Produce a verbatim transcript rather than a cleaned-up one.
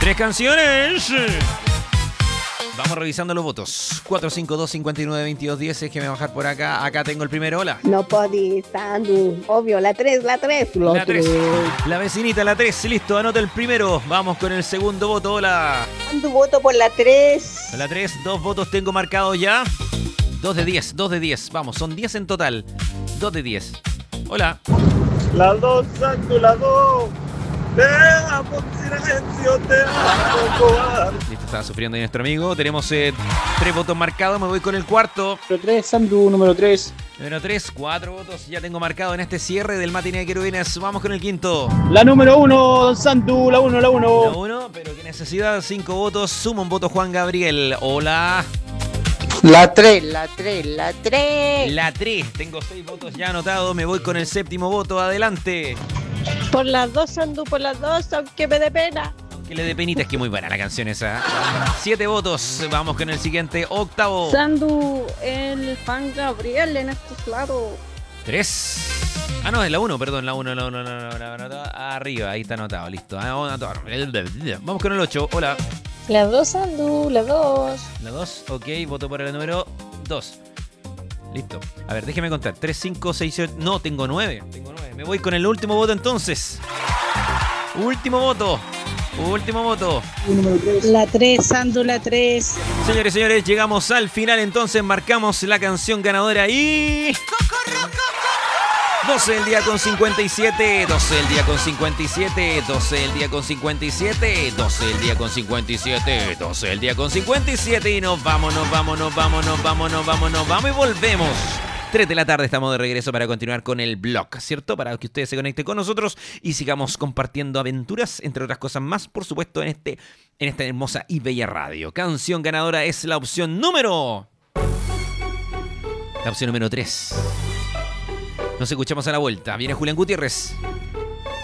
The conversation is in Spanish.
Tres canciones. Vamos revisando los votos. cuatro cinco dos, cinco nueve, veintidós diez. Déjeme bajar por acá. Acá tengo el primero. Hola. No podí, Sandu. Obvio, la tres, la tres. La tres. La vecinita, la tres. Listo, anota el primero. Vamos con el segundo voto. Hola. Sandu, voto por la tres. La tres, dos votos tengo marcados ya. dos de diez, dos de diez. Vamos, son diez en total. dos de diez. Hola. La dos, Sandu, la dos. Te amo, silencio, te amo, cobarde. Listo, estaba sufriendo ahí nuestro amigo. Tenemos eh, tres votos marcados. Me voy con el cuarto. Número tres, Sandu, número tres. Número tres, cuatro votos. Ya tengo marcado en este cierre del Matiné de Querubines. Vamos con el quinto. La número uno, Don Sandu, la uno, la uno. La uno, pero qué necesidad. Cinco votos. Suma un voto Juan Gabriel. Hola. La tres, la tres, la tres. La tres. Tengo seis votos ya anotados. Me voy con el séptimo voto. Adelante. Por las dos, Sandu, por las dos, aunque me dé pena. Que le dé penita, es que muy buena la canción esa. Siete votos. Vamos con el siguiente. Octavo. Sandu, el Juan Gabriel en estos lados. Tres. Ah, no, es la uno, perdón, la uno, la uno, la uno, la uno. Arriba, ahí está anotado, listo. Vamos con el ocho. Hola. La dos, Sandu, la dos. La dos, ok, voto por el número dos. Listo. A ver, déjeme contar. tres, cinco, seis, siete. No, tengo nueve. Tengo nueve. Me voy con el último voto entonces. Último voto. Último voto. La tres, Sandu, la tres. Señores, señores, llegamos al final. Entonces marcamos la canción ganadora y... doce del día con cincuenta y siete. doce del día con cincuenta y siete. doce del día con cincuenta y siete. doce del día con cincuenta y siete. doce del día con cincuenta y siete. Y nos vamos, nos vamos, nos vamos, nos vamos, nos vamos, nos vamos y volvemos. tres de la tarde estamos de regreso para continuar con el blog, ¿cierto? Para que ustedes se conecten con nosotros y sigamos compartiendo aventuras, entre otras cosas más, por supuesto, en este en esta hermosa y bella radio. Canción ganadora es la opción número... La opción número tres. Nos escuchamos a la vuelta. Viene Julián Gutiérrez.